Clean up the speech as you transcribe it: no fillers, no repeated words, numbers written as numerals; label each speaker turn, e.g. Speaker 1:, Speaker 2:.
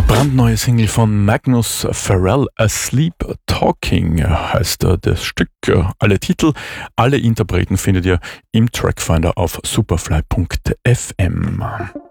Speaker 1: Brandneue Single von Magnus Pharrell, Asleep Talking heißt das Stück. Alle Titel, alle Interpreten findet ihr im Trackfinder auf superfly.fm.